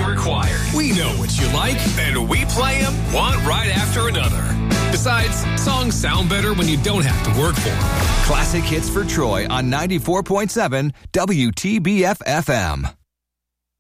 training required. We know what you like, and we play them one right after another. Besides, songs sound better when you don't have to work for them. Classic hits for Troy on 94.7 WTBF FM.